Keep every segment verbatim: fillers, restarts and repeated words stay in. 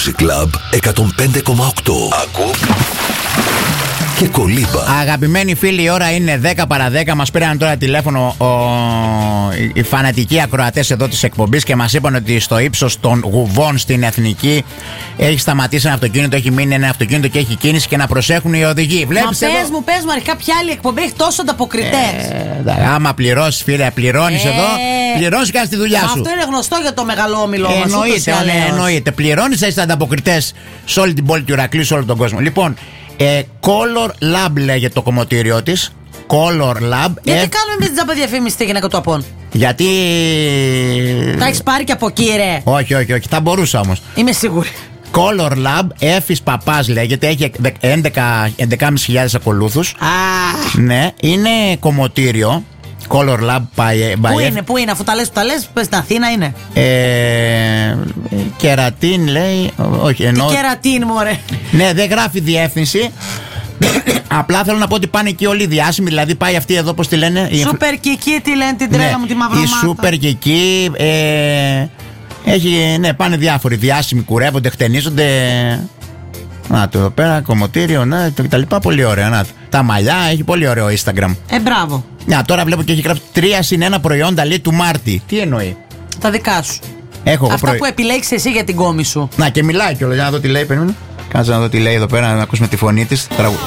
Music Club εκατόν πέντε κόμμα οκτώ. Ακού και κολύμπα. Αγαπημένοι φίλοι, η ώρα είναι δέκα παρά δέκα. Μας πήραν τώρα τηλέφωνο ο... οι φανατικοί ακροατές εδώ της εκπομπής και μας είπαν ότι στο ύψος των Γουβών στην Εθνική έχει σταματήσει ένα αυτοκίνητο, έχει μείνει ένα αυτοκίνητο και έχει κίνηση και να προσέχουν οι οδηγοί. Βλέπεις Μα εδώ... πες μου, πες μου, αρχικά ποια άλλη εκπομπή έχει τόσο ανταποκριτές. Ε, άμα πληρώσεις, φίλε, πληρώνεις ε, εδώ, πληρώνεις και κάνεις τη δουλειά σου. Αυτό είναι γνωστό για το μεγαλόμιλο μας. Εννοείται, ναι, εννοείται. Πληρώνεις, θα είστε ανταποκριτές σε όλη την πόλη του Ηρακλείου, σε όλο τον κόσμο. Λοιπόν, ε, Color Lab λέγεται το κομμωτήριό της. Color Lab. Γιατί ε... κάνουμε εμείς την τζάμπα διαφήμιση στη γυναίκα του Απών? Γιατί. Τα έχεις πάρει και από εκεί, ρε? Όχι, όχι, όχι. Θα μπορούσα όμως. Είμαι σίγουρη. Color Lab, Έφης Παπάς λέγεται. Έχει έντεκα χιλιάδες πεντακόσιους ακολούθους. Α, Ναι, είναι κομμωτήριο. Color Lab by, by πού F. είναι, πού είναι, αφού τα λες που τα λες, πες στην Αθήνα είναι. Ε, κερατίν λέει. Όχι, εννοώ. Τι κερατίν, μωρέ. Ναι, δεν γράφει διεύθυνση. Απλά θέλω να πω ότι πάνε εκεί όλοι οι διάσημοι. Δηλαδή πάει αυτή εδώ, πώς τη λένε. Σούπερ Κική, τι λένε, την τρέλα Ναι, μου, τη μαυρομάτα. η Σούπερ Κική. Ε, έχει, ναι, πάνε διάφοροι διάσημοι, κουρεύονται, χτενίζονται. Να το εδώ πέρα, κομμωτήριο, ναι, και τα λοιπά. Πολύ ωραία. Να, τα μαλλιά, έχει πολύ ωραίο Instagram. Ε, μπράβο. Να, τώρα βλέπω και έχει γράψει τρία συν ένα προϊόντα λέει του Μάρτη. Τι εννοεί? Τα δικά σου. Έχω εγώ Αυτά προϊ... που επιλέξεις εσύ για την κόμη σου. Να, και μιλάει κιόλας, για να δω τι λέει, περίμενε. Κάτσε να δω τι λέει εδώ πέρα, να ακούσουμε τη φωνή της. Τραγου...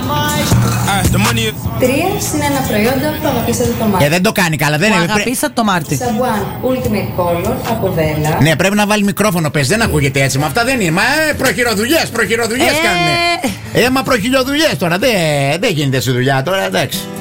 Τρία συν ένα προϊόντα που αγαπήσατε το Μάρτι. Ε, δεν το κάνει καλά, δεν Που είναι. αγαπήσατε το Μάρτι. Σαμπουάν Ultimate Color από Βέλα. Ναι, πρέπει να βάλει μικρόφωνο, πες. Δεν ακούγεται έτσι. Μα αυτά δεν είναι. Μα ε, προχειροδουλειές, προχειροδουλειές Ε. κάνουν. Ε, μα προχειροδουλειές τώρα. Δεν δε γίνεται στη δουλειά τώρα, εντάξει.